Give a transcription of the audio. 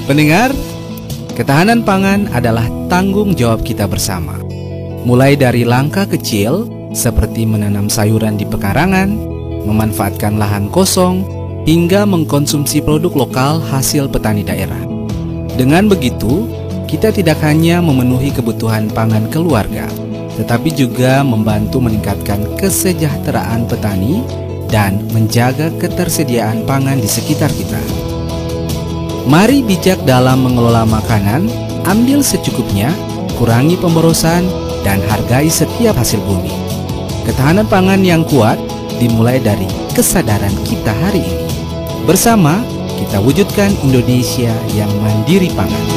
Pendengar, ketahanan pangan adalah tanggung jawab kita bersama. Mulai dari langkah kecil seperti menanam sayuran di pekarangan, memanfaatkan lahan kosong, hingga mengkonsumsi produk lokal hasil petani daerah. Dengan begitu, kita tidak hanya memenuhi kebutuhan pangan keluarga, tetapi juga membantu meningkatkan kesejahteraan petani dan menjaga ketersediaan pangan di sekitar kita. Mari bijak dalam mengelola makanan, ambil secukupnya, kurangi pemborosan, dan hargai setiap hasil bumi. Ketahanan pangan yang kuat dimulai dari kesadaran kita hari ini. Bersama, kita wujudkan Indonesia yang mandiri pangan.